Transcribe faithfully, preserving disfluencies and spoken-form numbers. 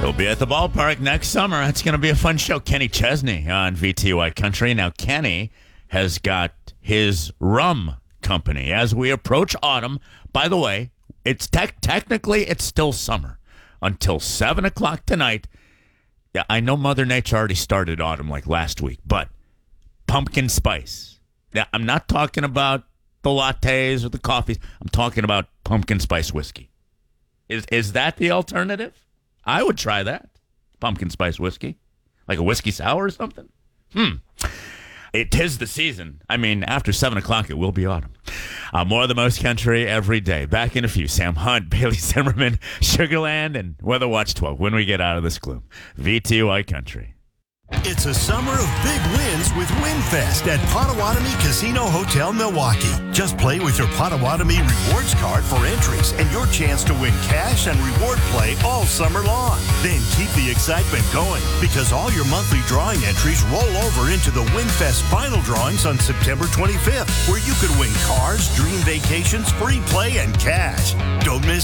He'll be at the ballpark next summer. It's going to be a fun show. Kenny Chesney on V T Y Country. Now, Kenny has got his rum company as we approach autumn. By the way, it's te- technically it's still summer until seven o'clock tonight. Yeah, I know Mother Nature already started autumn like last week, but pumpkin spice. Now, I'm not talking about the lattes or the coffees. I'm talking about pumpkin spice whiskey. Is is that the alternative? I would try that. Pumpkin spice whiskey. Like a whiskey sour or something. Hmm. It is the season. I mean, after seven o'clock, it will be autumn. Uh, more of the most country every day. Back in a few. Sam Hunt, Bailey Zimmerman, Sugarland, and Weather Watch twelve when we get out of this gloom. V T Y Country. It's a summer of big wins with WinFest at Potawatomi Casino Hotel, Milwaukee. Just play with your Potawatomi rewards card for entries and your chance to win cash and reward play all summer long. Then keep the excitement going because all your monthly drawing entries roll over into the WinFest final drawings on September twenty-fifth, where you could win cars, dream vacations, free play, and cash. Don't miss